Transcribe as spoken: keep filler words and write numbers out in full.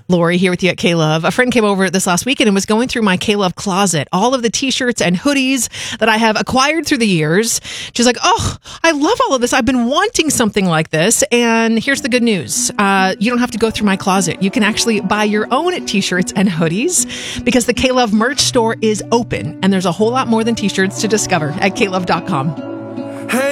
Lori here with you at K-Love. A friend came over this last weekend and was going through my K-Love closet, all of the t-shirts and hoodies that I have acquired through the years. She's like, oh, I love all of this. I've been wanting something like this. And here's the good news. Uh, you don't have to go through my closet. You can actually buy your own t-shirts and hoodies because the K-Love merch store is open and there's a whole lot more than t-shirts to discover at K Love dot com.